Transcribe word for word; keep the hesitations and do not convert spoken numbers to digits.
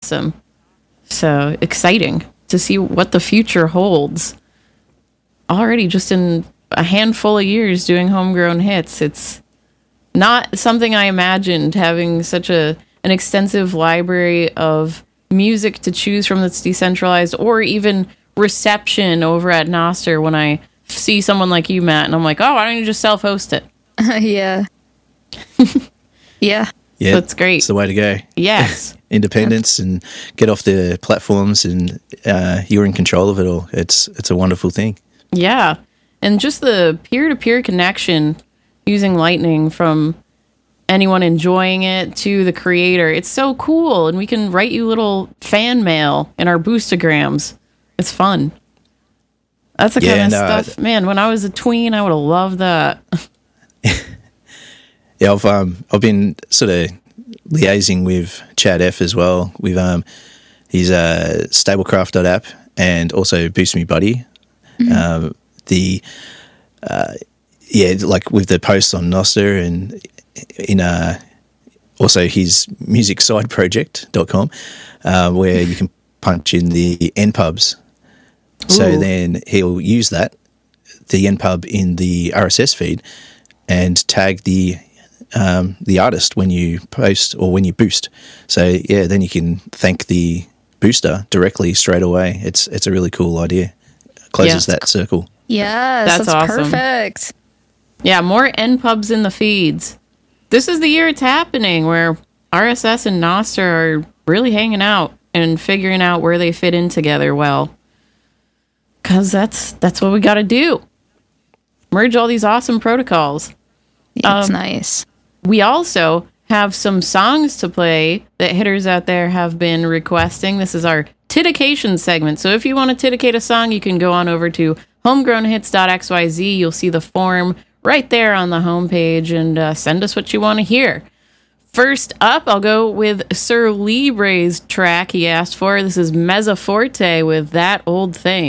awesome. So exciting to see what the future holds. Already just in a handful of years doing homegrown hits. It's not something I imagined, having such a an extensive library of music to choose from that's decentralized, or even reception over at Nostr when I see someone like you, Matt, and I'm like, oh, why don't you just self-host it? yeah. yeah. Yeah, so it's great. It's the way to go. Yes. Independence and get off the platforms, and uh, you're in control of it all. It's it's a wonderful thing. Yeah. And just the peer-to-peer connection using Lightning, from anyone enjoying it to the creator. It's so cool. And we can write you little fan mail in our Boostagrams. It's fun. That's the Yeah, kind of no, stuff. Man, when I was a tween, I would have loved that. Yeah, I've um I've been sort of liaising with Chad F as well. With um, he's uh, Stablecraft dot app and also Boost Me Buddy. Mm-hmm. Um, the uh, yeah, like with the posts on Nostr and in uh also his music side project dot com, uh, where you can punch in the N pubs. So Ooh. then he'll use that, the N pub in the R S S feed, and tag the um, the artist when you post or when you boost. So yeah, then you can thank the booster directly straight away. It's it's a really cool idea. Closes Yeah. that circle. Yes, That's that's, awesome. perfect. Yeah, more N pubs in the feeds. This is the year it's happening, where R S S and Nostr are really hanging out and figuring out where they fit in together well. Because that's that's what we got to do. Merge all these awesome protocols. Yeah, it's Um, nice. We also have some songs to play that hitters out there have been requesting. This is our Tidication segment. So if you want to tidicate a song, you can go on over to homegrown hits dot x y z. You'll see the form right there on the homepage, and uh, send us what you want to hear. First up, I'll go with Sir Libre's track he asked for. This is Mezza Forte with That Old Thing.